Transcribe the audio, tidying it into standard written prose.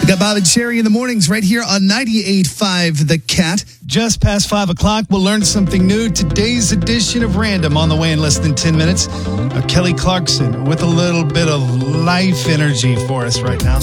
got Bob and Sherry in the mornings right here on 98.5 The Cat. Just past 5 o'clock, we'll learn something new. Today's edition of Random on the way in less than 10 minutes. Kelly Clarkson with a little bit of life energy for us right now.